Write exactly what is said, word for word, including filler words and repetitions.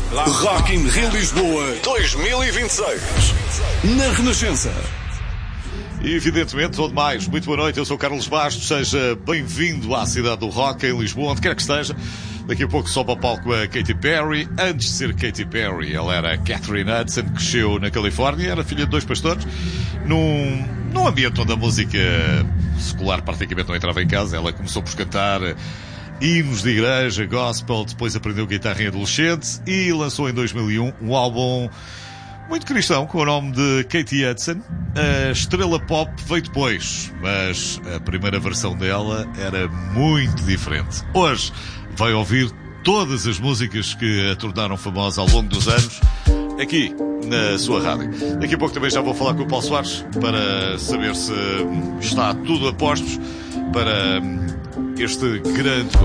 Rock in Rio Lisboa dois mil e vinte e seis. Na Renascença. E evidentemente, onde mais? Muito boa noite, eu sou o Carlos Bastos. Seja bem-vindo à cidade do rock em Lisboa, onde quer que esteja. Daqui a pouco sobe ao palco a Katy Perry. Antes de ser Katy Perry, ela era Catherine Hudson, que cresceu na Califórnia, era filha de dois pastores, num, num ambiente onde a música secular praticamente não entrava em casa. Ela começou por cantar hinos de igreja, gospel, depois aprendeu guitarra em adolescente e lançou em dois mil e um um álbum muito cristão com o nome de Katy Hudson. A estrela pop veio depois, mas a primeira versão dela era muito diferente. Hoje vai ouvir todas as músicas que a tornaram famosa ao longo dos anos aqui na sua rádio. Daqui a pouco também já vou falar com o Paulo Soares para saber se está tudo a postos para este grande